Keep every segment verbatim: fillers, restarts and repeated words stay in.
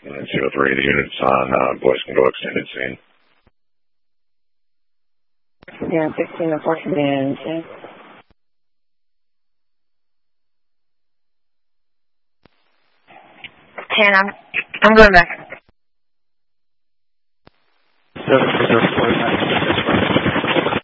And two oh three, the units on uh, Boys Can Go extended scene. Yeah, sixteen and fourteen and ten. ten, I'm, I'm going back. seven zero four nine.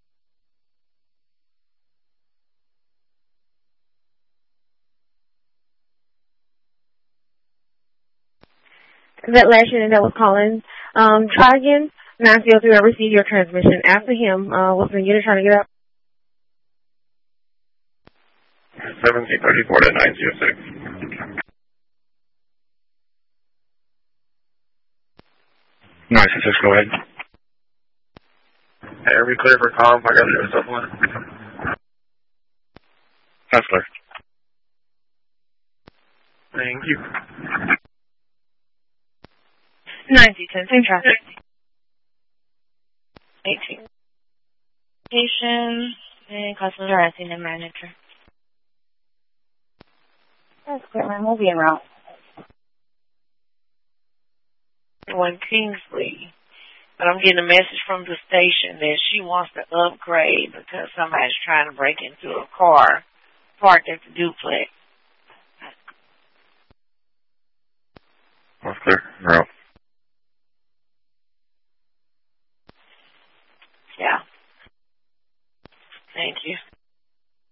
That last unit that was calling, um, try again. nine zero three, I received your transmission. After him, uh, what's the unit trying to get up? seventeen thirty-four to nine oh six. nine six six, go ahead. Hey, are we clear for calm? I got to do a supplement. That's clear. Thank you. nine two ten, same traffic. eighteen. Patient and customer harassing the manager. That's good, man. We'll be en route. One Kingsley, but I'm getting a message from the station that she wants to upgrade because somebody's trying to break into a car parked at the duplex. That's clear. We're out.